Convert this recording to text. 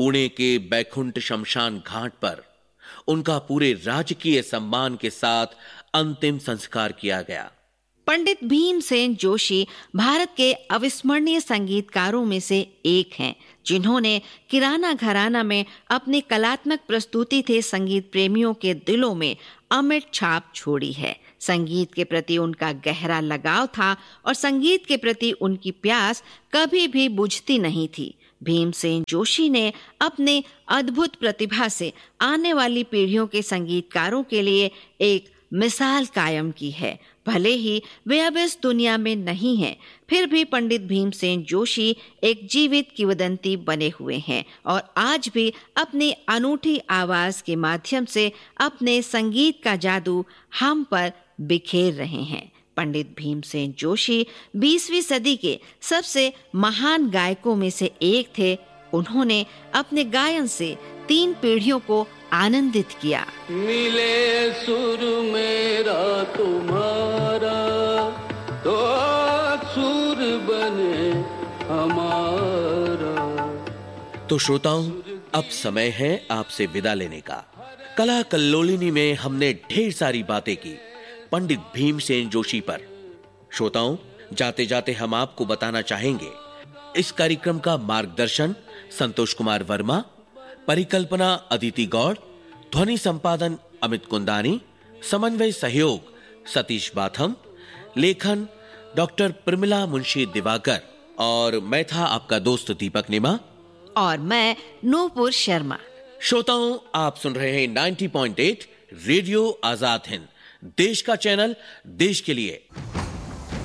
पुणे के बैकुंठ शमशान घाट पर उनका पूरे राजकीय सम्मान के साथ अंतिम संस्कार किया गया। पंडित भीमसेन जोशी भारत के अविस्मरणीय संगीतकारों में से एक हैं, जिन्होंने किराना घराना में अपनी कलात्मक प्रस्तुति से संगीत प्रेमियों के दिलों में अमिट छाप छोड़ी है। संगीत के प्रति उनका गहरा लगाव था और संगीत के प्रति उनकी प्यास कभी भी बुझती नहीं थी। भीमसेन जोशी ने अपने अद्भुत प्रतिभा से आने वाली पीढ़ियों के संगीतकारों के लिए एक मिसाल कायम की है। भले ही वे अब इस दुनिया में नहीं हैं, फिर भी पंडित भीमसेन जोशी एक जीवित किंवदंती बने हुए हैं और आज भी अपनी अनूठी आवाज के माध्यम से अपने संगीत का जादू हम पर बिखेर रहे हैं। पंडित भीमसेन जोशी 20वीं सदी के सबसे महान गायकों में से एक थे। उन्होंने अपने गायन से 3 पीढ़ियों को आनंदित किया। मिले सुर मेरा तुम्हारा तो सुर बने हमारा। तो श्रोताओं, अब समय है आपसे विदा लेने का। कला कल्लोलिनी में हमने ढेर सारी बातें की पंडित भीमसेन जोशी पर। श्रोताओं, जाते जाते हम आपको बताना चाहेंगे, इस कार्यक्रम का मार्गदर्शन संतोष कुमार वर्मा, परिकल्पना अदिति गौड़, ध्वनि संपादन अमित कुंदानी, समन्वय सहयोग सतीश बाथम, लेखन डॉक्टर प्रमिला मुंशी दिवाकर और मैं था आपका दोस्त दीपक निमा और मैं नूपुर शर्मा। श्रोताओं, आप सुन रहे हैं 90.8 रेडियो आजाद हिंद, देश का चैनल, देश के लिए।